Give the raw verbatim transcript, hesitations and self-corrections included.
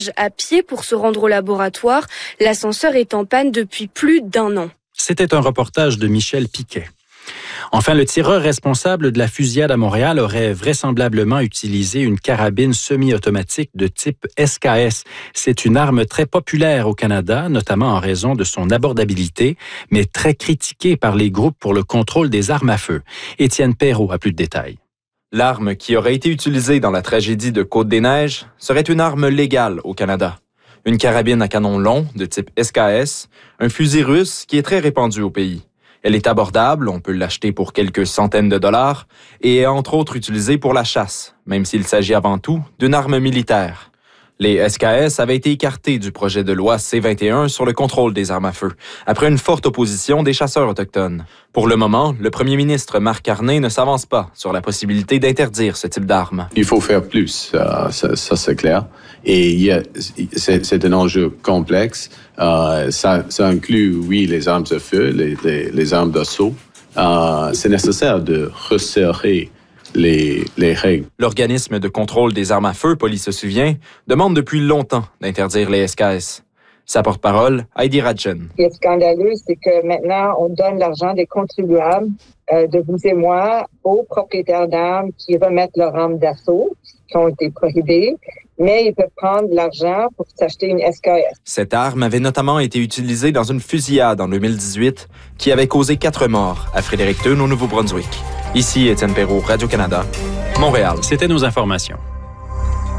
À pied pour se rendre au laboratoire, l'ascenseur est en panne depuis plus d'un an. C'était un reportage de Michel Piquet. Enfin, le tireur responsable de la fusillade à Montréal aurait vraisemblablement utilisé une carabine semi-automatique de type S K S. C'est une arme très populaire au Canada, notamment en raison de son abordabilité, mais très critiquée par les groupes pour le contrôle des armes à feu. Étienne Perrault a plus de détails. L'arme qui aurait été utilisée dans la tragédie de Côte-des-Neiges serait une arme légale au Canada. Une carabine à canon long de type S K S, un fusil russe qui est très répandu au pays. Elle est abordable, on peut l'acheter pour quelques centaines de dollars et est entre autres utilisée pour la chasse, même s'il s'agit avant tout d'une arme militaire. Les S K S avaient été écartés du projet de loi C vingt et un sur le contrôle des armes à feu, après une forte opposition des chasseurs autochtones. Pour le moment, le premier ministre Marc Carney ne s'avance pas sur la possibilité d'interdire ce type d'armes. Il faut faire plus, euh, ça, ça c'est clair. Et il y a, c'est, c'est un enjeu complexe. Euh, ça, ça inclut, oui, les armes à feu, les, les, les armes d'assaut. Euh, c'est nécessaire de resserrer Les, les règles. L'organisme de contrôle des armes à feu, Police se souvient, demande depuis longtemps d'interdire les S K S. Sa porte-parole, Heidi Radjen. Ce qui est scandaleux, c'est que maintenant, on donne l'argent des contribuables, euh, de vous et moi, aux propriétaires d'armes qui remettent leurs armes d'assaut, qui ont été prohibées, mais ils peuvent prendre l'argent pour s'acheter une S K S. Cette arme avait notamment été utilisée dans une fusillade en deux mille dix-huit qui avait causé quatre morts à Fredericton, au Nouveau-Brunswick. Ici Étienne Perrault, Radio-Canada, Montréal. C'était nos informations.